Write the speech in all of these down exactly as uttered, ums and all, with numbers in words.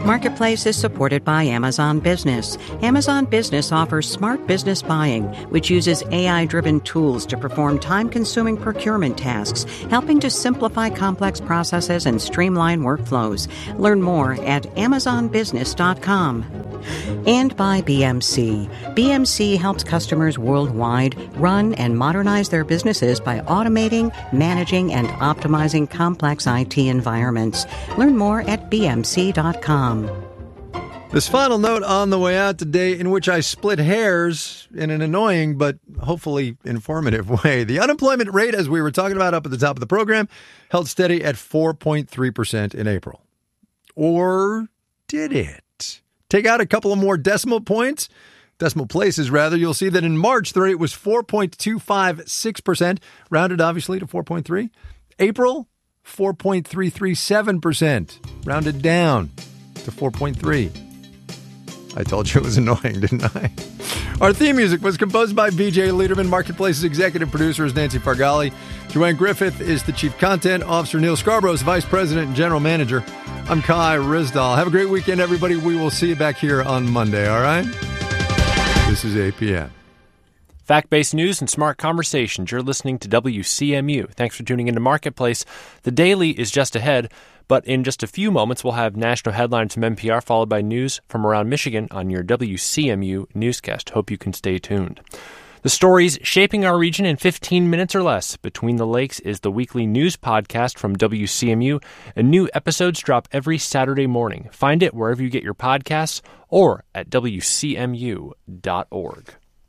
Marketplace is supported by Amazon Business. Amazon Business offers smart business buying, which uses A I-driven tools to perform time-consuming procurement tasks, helping to simplify complex processes and streamline workflows. Learn more at amazon business dot com. And by B M C. B M C helps customers worldwide run and modernize their businesses by automating, managing, and optimizing complex I T environments. Learn more at b m c dot com. This final note on the way out today, in which I split hairs in an annoying but hopefully informative way. The unemployment rate, as we were talking about up at the top of the program, held steady at four point three percent in April. Or did it? Take out a couple of more decimal points, decimal places rather, you'll see that in March the rate was four point two five six percent, rounded obviously to four point three. April, four point three three seven percent, rounded down to four point three. I told you it was annoying, didn't I? Our theme music was composed by B J Liederman. Marketplace's executive producer is Nancy Fargali. Joanne Griffith is the chief content officer. Neil Scarborough is vice president and general manager. I'm Kai Rizdal. Have a great weekend, everybody. We will see you back here on Monday, all right? This is A P M. Fact-based news and smart conversations. You're listening to W C M U. Thanks for tuning into Marketplace. The Daily is just ahead, but in just a few moments, we'll have national headlines from N P R, followed by news from around Michigan on your W C M U newscast. Hope you can stay tuned. The stories shaping our region in fifteen minutes or less. Between the Lakes is the weekly news podcast from W C M U, and new episodes drop every Saturday morning. Find it wherever you get your podcasts or at w c m u dot org.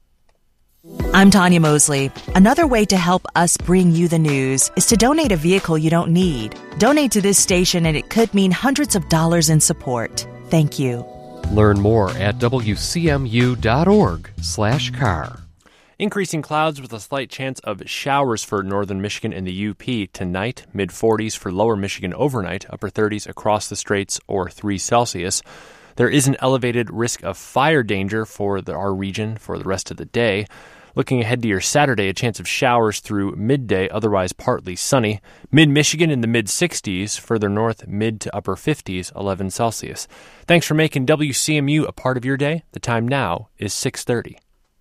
I'm Tanya Mosley. Another way to help us bring you the news is to donate a vehicle you don't need. Donate to this station and it could mean hundreds of dollars in support. Thank you. Learn more at w c m u dot org slash car. Increasing clouds with a slight chance of showers for northern Michigan and the U P tonight. mid forties for lower Michigan overnight. Upper thirties across the straits or three Celsius. There is an elevated risk of fire danger for the, our region for the rest of the day. Looking ahead to your Saturday, a chance of showers through midday, otherwise partly sunny. Mid-Michigan in the mid-sixties. Further north, mid to upper fifties, eleven Celsius. Thanks for making W C M U a part of your day. The time now is six thirty.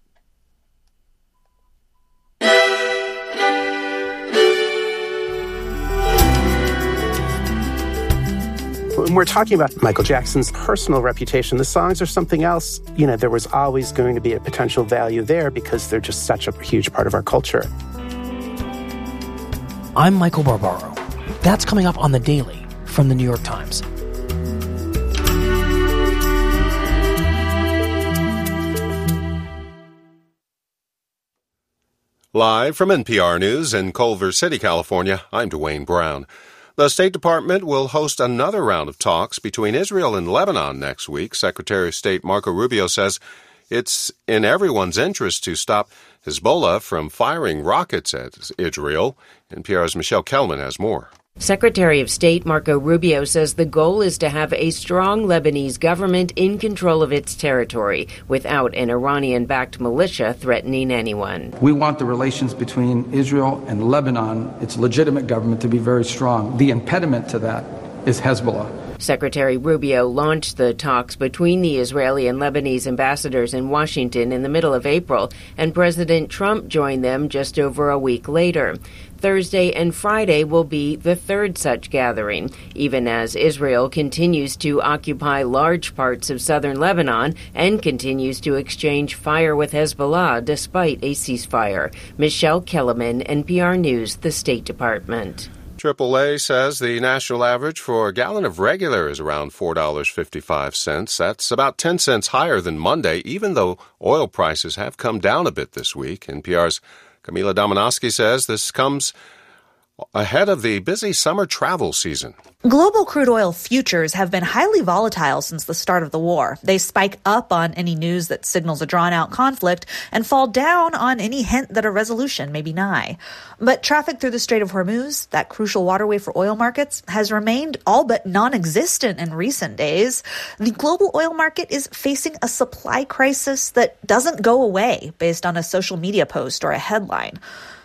When we're talking about Michael Jackson's personal reputation, the songs are something else. You know, there was always going to be a potential value there because they're just such a huge part of our culture. I'm Michael Barbaro. That's coming up on The Daily from The New York Times. Live from N P R News in Culver City, California, I'm Dwayne Brown. The State Department will host another round of talks between Israel and Lebanon next week. Secretary of State Marco Rubio says it's in everyone's interest to stop Hezbollah from firing rockets at Israel. N P R's Michelle Kelman has more. Secretary of State Marco Rubio says the goal is to have a strong Lebanese government in control of its territory without an Iranian-backed militia threatening anyone. We want the relations between Israel and Lebanon, its legitimate government, to be very strong. The impediment to that is Hezbollah. Secretary Rubio launched the talks between the Israeli and Lebanese ambassadors in Washington in the middle of April, and President Trump joined them just over a week later. Thursday and Friday will be the third such gathering, even as Israel continues to occupy large parts of southern Lebanon and continues to exchange fire with Hezbollah despite a ceasefire. Michelle Kellerman, N P R News, the State Department. triple A says the national average for a gallon of regular is around four dollars and fifty-five cents. That's about ten cents higher than Monday, even though oil prices have come down a bit this week. N P R's Camila Domonoski says this comes ahead of the busy summer travel season. Global crude oil futures have been highly volatile since the start of the war. They spike up on any news that signals a drawn-out conflict and fall down on any hint that a resolution may be nigh. But traffic through the Strait of Hormuz, that crucial waterway for oil markets, has remained all but non-existent in recent days. The global oil market is facing a supply crisis that doesn't go away based on a social media post or a headline.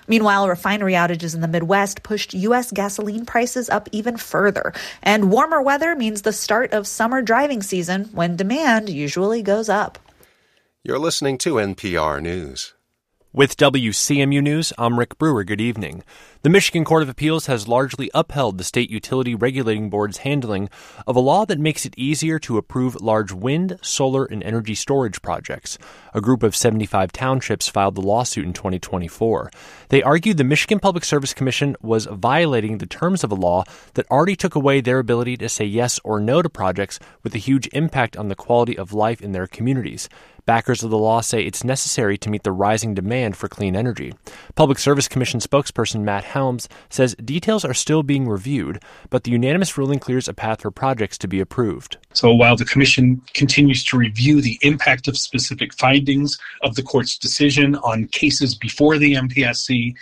Meanwhile, refinery outages in the Midwest pushed U S gasoline prices up even further. And warmer weather means the start of summer driving season when demand usually goes up. You're listening to N P R News. With W C M U News, I'm Rick Brewer. Good evening. The Michigan Court of Appeals has largely upheld the State Utility Regulating Board's handling of a law that makes it easier to approve large wind, solar, and energy storage projects. A group of seventy-five townships filed the lawsuit in twenty twenty-four. They argued the Michigan Public Service Commission was violating the terms of a law that already took away their ability to say yes or no to projects with a huge impact on the quality of life in their communities. Backers of the law say it's necessary to meet the rising demand for clean energy. Public Service Commission spokesperson Matt Helms says details are still being reviewed, but the unanimous ruling clears a path for projects to be approved. So while the Commission continues to review the impact of specific findings of the court's decision on cases before the M P S C,